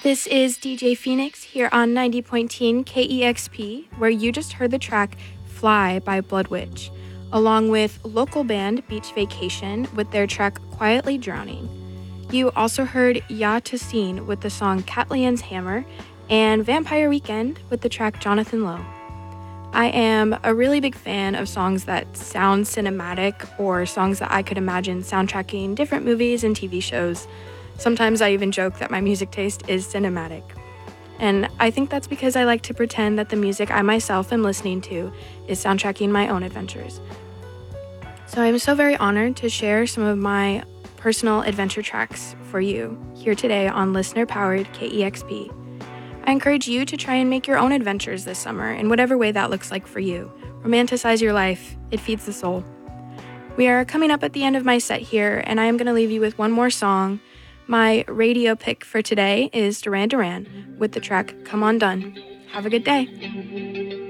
This is DJ Phoenix here on 90.10 KEXP, where you just heard the track Fly by Blood Witch, along with local band Beach Vacation with their track Quietly Drowning. You also heard Ya Tassine with the song Catlian's Hammer, and Vampire Weekend with the track Jonathan Lowe. I am a really big fan of songs that sound cinematic or songs that I could imagine soundtracking different movies and TV shows. Sometimes I even joke that my music taste is cinematic. And I think that's because I like to pretend that the music I myself am listening to is soundtracking my own adventures. So I'm so very honored to share some of my personal adventure tracks for you here today on listener-powered KEXP. I encourage you to try and make your own adventures this summer in whatever way that looks like for you. Romanticize your life. It feeds the soul. We are coming up at the end of my set here, and I am going to leave you with one more song. My radio pick for today is Duran Duran with the track Come On Done. Have a good day.